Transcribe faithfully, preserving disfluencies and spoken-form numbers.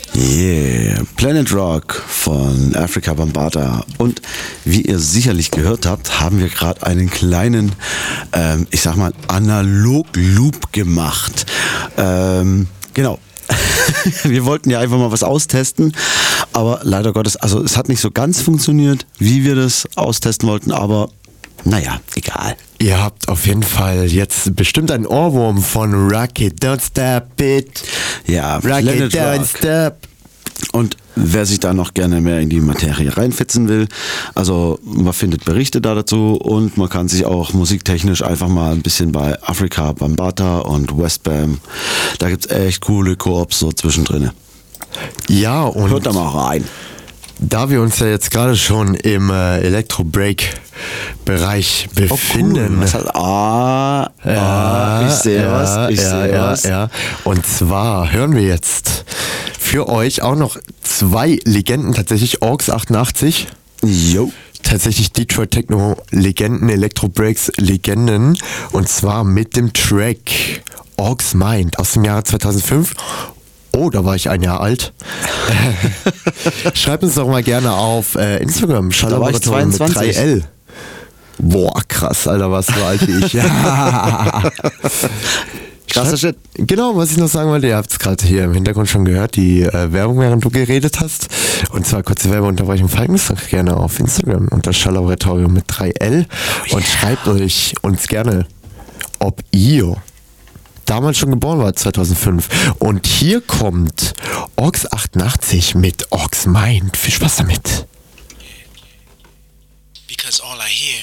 Yeah, Planet Rock von Afrika Bambaataa. Und wie ihr sicherlich gehört habt, haben wir gerade einen kleinen, ähm, ich sag mal, Analog-Loop gemacht. Ähm, genau. Wir wollten ja einfach mal was austesten, aber leider Gottes, also es hat nicht so ganz funktioniert, wie wir das austesten wollten, aber naja, egal. Ihr habt auf jeden Fall jetzt bestimmt einen Ohrwurm von Rock It, Don't Stop It. Ja, Rock Planet It, Don't Rock. Stop. Und wer sich da noch gerne mehr in die Materie reinfetzen will, also man findet Berichte da dazu und man kann sich auch musiktechnisch einfach mal ein bisschen bei Afrika Bambaataa und Westbam, da gibt's echt coole Koops so zwischendrin. Ja, und Hört da mal rein. da wir uns ja jetzt gerade schon im äh, Elektro-Break-Bereich befinden. Oh, cool. Was hat, ah, ah, ich sehe ja, was, ich ja, sehe ja, was. Ja. Und zwar hören wir jetzt für euch auch noch zwei Legenden, tatsächlich Orks achtundachtzig. Jo. Tatsächlich Detroit Techno Legenden, Electro Breaks Legenden. Und zwar mit dem Track Orcs Mind aus dem Jahre zweitausendfünf. Oh, da war ich ein Jahr alt. Schreibt uns doch mal gerne auf äh, Instagram. Schalllaboratorium mit drei L. Boah, krass, Alter, was so alt wie ich. Ja. Krasser Shit. Genau, was ich noch sagen wollte, ihr habt es gerade hier im Hintergrund schon gehört, die äh, Werbung, während du geredet hast. Und zwar kurze Werbeunterbrechung, folgt uns doch gerne auf Instagram unter Schalllaboratorium mit drei L oh, und yeah. schreibt euch uns gerne, ob ihr damals schon geboren wart, zweitausendfünf. Und hier kommt Orks achtundachtzig mit Orcs Mind. Viel Spaß damit. Because all I hear